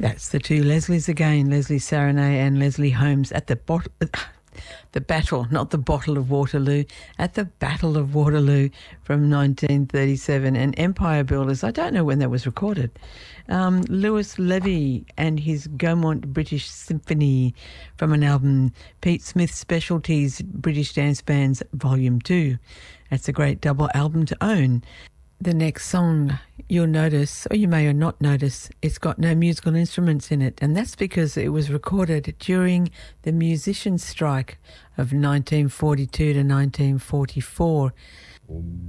That's the two Leslies again, Leslie Saranay and Leslie Holmes at the battle, not the bottle of Waterloo, at the Battle of Waterloo from 1937. And Empire Builders, I don't know when that was recorded. Lewis Levy and his Gaumont British Symphony from an album, Pete Smith Specialties British Dance Bands Volume 2. That's a great double album to own. The next song, you'll notice, or you may or not notice, it's got no musical instruments in it, and that's because it was recorded during the musicians' strike of 1942 to 1944.